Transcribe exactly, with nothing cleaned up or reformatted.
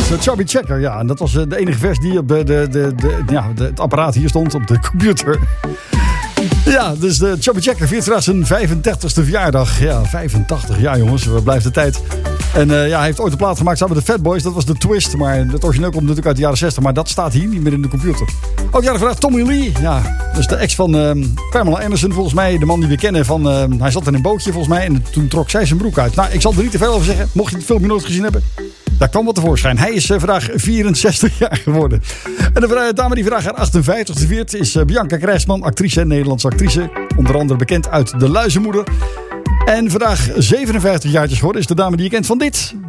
Chubby Checker, ja. En dat was de enige vers die op de, de, de, de, ja, de, het apparaat hier stond op de computer. Ja, dus de Chubby Checker viert zijn vijfendertigste verjaardag. Ja, vijfentachtig jaar, jongens. Waar blijft de tijd? En uh, ja, hij heeft ooit een plaat gemaakt samen met de Fatboys. Dat was de Twist. Maar het origineel komt natuurlijk uit de jaren zestig. Maar dat staat hier niet meer in de computer. Ook jaren vandaag Tommy Lee. Ja, dus de ex van uh, Pamela Anderson volgens mij. De man die we kennen van... Uh, hij zat in een bootje volgens mij. En toen trok zij zijn broek uit. Nou, ik zal er niet te veel over zeggen. Mocht je het filmpje nooit gezien hebben. Daar kwam wat tevoorschijn. Hij is uh, vandaag vierenzestig jaar geworden. En de dame die vandaag haar achtenvijftigste viert is uh, Bianca Krijsman. Actrice, Nederlandse actrice. Onder andere bekend uit De Luizenmoeder. En vandaag zevenenvijftig jaartjes geworden is de dame die je kent van dit.